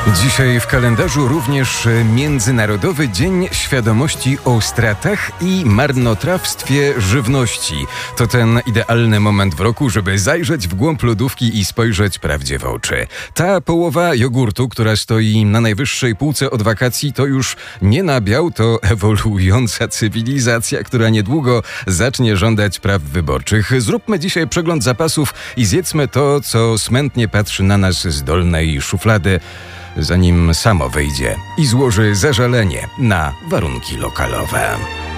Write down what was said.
Dzisiaj w kalendarzu również Międzynarodowy Dzień Świadomości o stratach i marnotrawstwie żywności. To ten idealny moment w roku, żeby zajrzeć w głąb lodówki i spojrzeć prawdzie w oczy. Ta połowa jogurtu, która stoi na najwyższej półce od wakacji, to już nie nabiał, to ewoluująca cywilizacja, która niedługo zacznie żądać praw wyborczych. Zróbmy dzisiaj przegląd zapasów i zjedzmy to, co smętnie patrzy na nas z dolnej szuflady, zanim samo wyjdzie i złoży zażalenie na warunki lokalowe.